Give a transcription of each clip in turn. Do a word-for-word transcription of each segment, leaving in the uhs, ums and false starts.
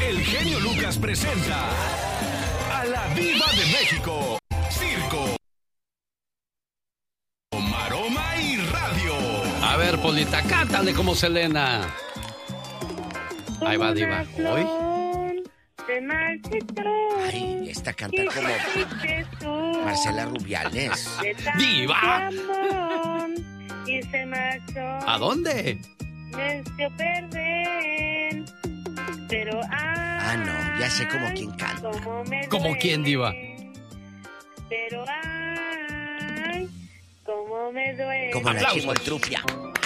El genio Lucas presenta a la Diva de México. Circo, maroma y radio. A ver, Polita, cántale como Selena. Ahí va, Diva. ¿Hoy? Ay, esta canta como Marcela Rubiales. ¡Diva! Y se marchó. ¿A dónde? Me dio perder. Pero ay, Ah, no, ya sé como quién canta. Como, ¿Como quién, Diva? Pero ay, como me duele. Como la Aplausos. chimoltrufia.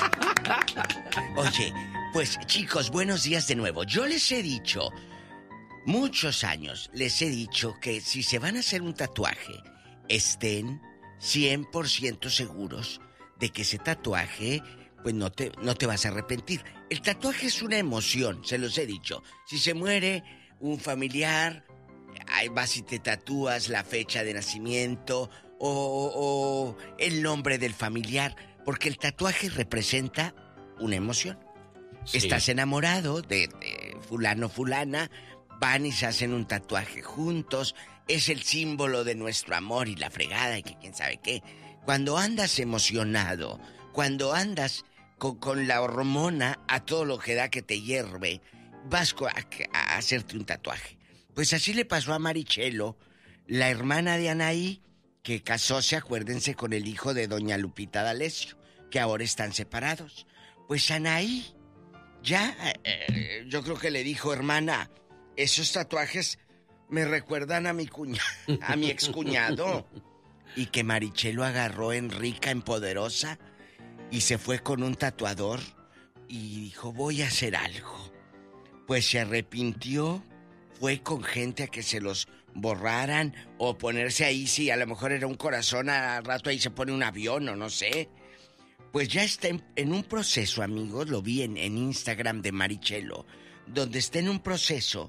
Oye, pues chicos, buenos días de nuevo. Yo les he dicho, muchos años, les he dicho que si se van a hacer un tatuaje, estén cien por ciento seguros de que ese tatuaje, pues no te, no te vas a arrepentir. El tatuaje es una emoción, se los he dicho. Si se muere un familiar, ahí vas y te tatúas la fecha de nacimiento o, o el nombre del familiar, porque el tatuaje representa una emoción. Sí. Estás enamorado de, de fulano, fulana, van y se hacen un tatuaje juntos, es el símbolo de nuestro amor y la fregada y que quién sabe qué. Cuando andas emocionado, cuando andas con, con la hormona a todo lo que da que te hierve, vas a, a hacerte un tatuaje. Pues así le pasó a Marichelo, la hermana de Anaí, que casóse, acuérdense, con el hijo de doña Lupita D'Alessio, que ahora están separados. Pues Anaí, ya, eh, yo creo que le dijo, hermana, esos tatuajes me recuerdan a mi cuña, a mi excuñado. Y que Marichelo agarró en rica, en poderosa, y se fue con un tatuador y dijo, voy a hacer algo. Pues se arrepintió, fue con gente a que se los borraran o ponerse ahí, si a lo mejor era un corazón, al rato ahí se pone un avión o no sé. Pues ya está en, en un proceso, amigos, lo vi en, en Instagram de Marichelo, donde está en un proceso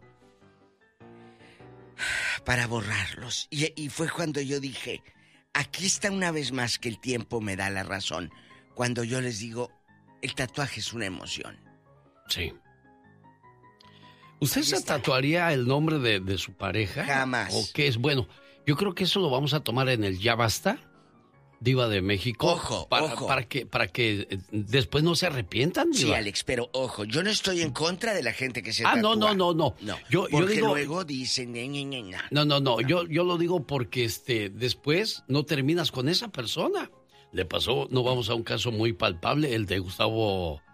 para borrarlos. Y, y fue cuando yo dije, aquí está una vez más que el tiempo me da la razón. Cuando yo les digo, el tatuaje es una emoción. Sí. ¿Usted se tatuaría el nombre de, de su pareja? Jamás. ¿O qué es? Bueno, yo creo que eso lo vamos a tomar en el Ya Basta, Diva de México. Ojo, para, ojo. Para que, para que eh, después no se arrepientan, Diva. Sí, Alex, pero ojo, yo no estoy en contra de la gente que se Ah, tatúa. no, no, no, no. No, Yo, yo porque digo, luego dicen... ñe, ñe, ñe, ñe. No, no, no. Yo, yo lo digo porque este, después no terminas con esa persona. Le pasó, no vamos a un caso muy palpable, el de Gustavo